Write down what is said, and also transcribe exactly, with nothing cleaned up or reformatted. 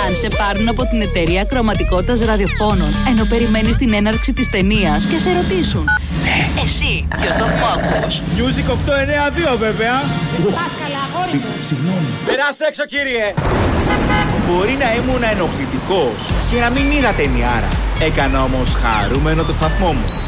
Αν σε πάρουν από την εταιρεία κρωματικότητας ραδιοφώνων, ενώ περιμένεις την έναρξη της ταινίας και σε ρωτήσουν, ναι, εσύ, ποιο σταθμό ακούς? Music οκτακόσια ενενήντα δύο βέβαια. Πας καλά, αγόρι μου. Συγγνώμη. Περάστε έξω, κύριε. Μπορεί να ήμουν ενοχλητικός και να μην είδα ταινιάρα. Έκανα όμως χαρούμενο το σταθμό μου.